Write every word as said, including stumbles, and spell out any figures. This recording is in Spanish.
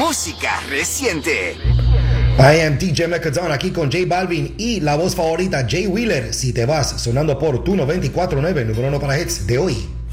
música reciente. I am D J Mecadon aquí con J Balvin y la voz favorita Jay Wheeler. Si te vas, sonando por tu noventa y cuatro punto nueve, número uno para hits de hoy.